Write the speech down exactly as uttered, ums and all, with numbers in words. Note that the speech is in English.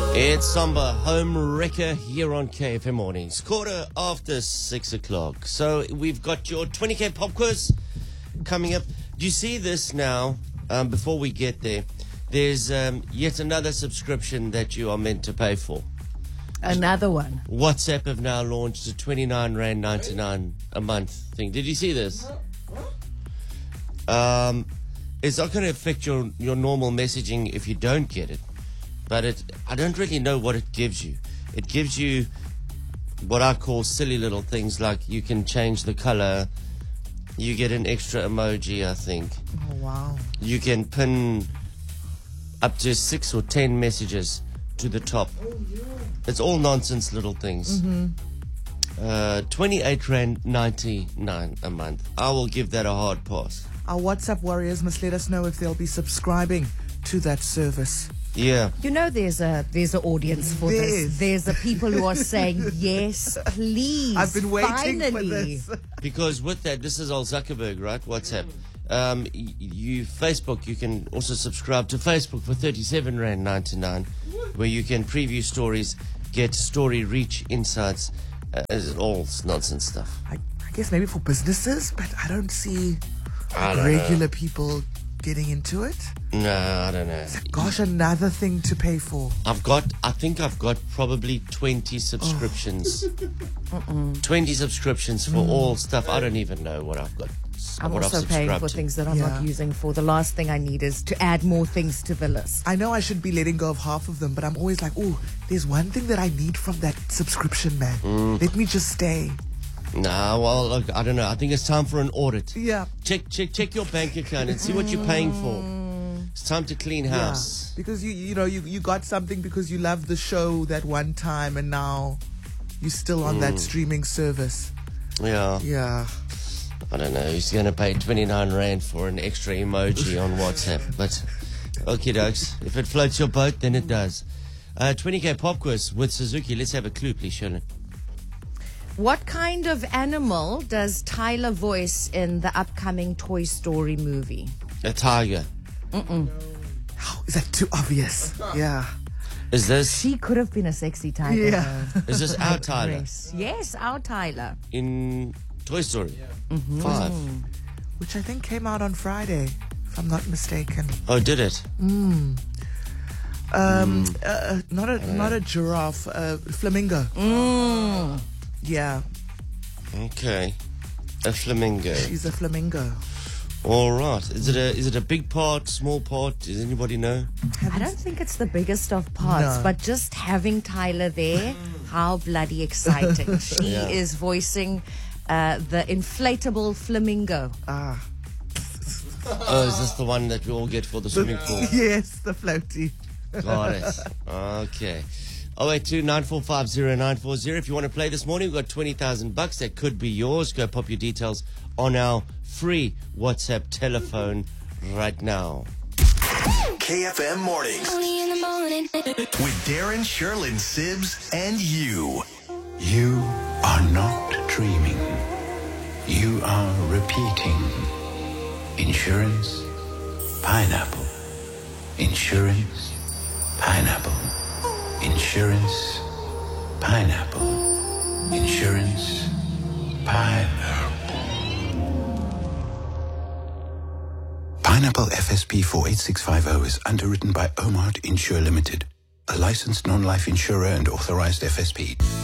It's Samba Home Wrecker here on K F M Mornings, quarter after six o'clock. So we've got your twenty K pop quiz coming up. Do you see this now? Um, before we get there, there's um, yet another subscription that you are meant to pay for. Another one. WhatsApp have now launched a twenty-nine rand ninety-nine a month thing. Did you see this? Um, it's not going to affect your, your normal messaging if you don't get it. But it, I don't really know what it gives you. It gives you what I call silly little things, like you can change the color. You get an extra emoji, I think. Oh, wow. You can pin up to six or ten messages to the top. Oh, yeah. It's all nonsense little things. Mm-hmm. Uh, twenty-eight rand ninety-nine a month. I will give that a hard pass. Our WhatsApp warriors must let us know if they'll be subscribing to that service. Yeah. You know, there's a there's an audience for There this. is. There's a people who are saying yes, please. I've been waiting finally. for this. Because with that, this is old Zuckerberg, right? WhatsApp. Um, y- you Facebook, you can also subscribe to Facebook for thirty-seven rand ninety-nine, where you can preview stories, get story reach insights, uh, it's all nonsense stuff. I, I guess maybe for businesses, but I don't see I don't regular people getting into it. No, I don't know. Gosh, another thing to pay for. I've got, I think I've got probably twenty subscriptions. twenty subscriptions for all stuff. I don't even know what I've got. I'm what also I've paying subscribed for to. things that I'm Yeah. not using for. The last thing I need is to add more things to the list. I know I should be letting go of half of them, but I'm always like, oh, there's one thing that I need from that subscription, man. Mm. Let me just stay. Nah, well, look, I don't know. I think it's time for an audit. Yeah. Check, check, check your bank account and see what you're paying for. It's time to clean house. Yeah. Because you you know you, you got something because you loved the show that one time and now you're still on Mm. that streaming service. Yeah. Yeah. I don't know. Who's going to pay twenty-nine rand for an extra emoji on WhatsApp? But, okie dokes. If it floats your boat, then it does. Uh, twenty K pop quiz with Suzuki. Let's have a clue, please, Shirley. What kind of animal does Tyler voice in the upcoming Toy Story movie? A tiger. Oh, is that too obvious? Yeah. Is this, She could have been a sexy tiger. Yeah. is this our Tyler Yes, yes, our Tyler. in Toy Story? Five. Which I think came out on Friday, if I'm not mistaken. Oh, did it? Um, uh, not a not a giraffe, uh, flamingo. Mm. Yeah, Okay. A flamingo. she's a flamingo. All right. Is it a is it a big part, small part? Does anybody know? I don't think it's the biggest of parts, No. but just having Tyler there, how bloody exciting. She Yeah. is voicing uh, the inflatable flamingo. Ah, Oh, is this the one that we all get for the swimming pool? yes, the floaty. Got it. Okay. oh eight two, nine four five, zero nine four zero. If you want to play this morning, we've got twenty thousand bucks. That could be yours. Go pop your details on our free WhatsApp telephone right now. K F M Mornings Only in the morning. with Darren, Sherlyn, Sibbs, and you. You are not dreaming. You are repeating. Insurance, pineapple. Insurance, pineapple. Insurance, pineapple. Insurance, pineapple. Pineapple F S P four eight six five zero is underwritten by Omart Insure Limited, a licensed non-life insurer and authorized F S P.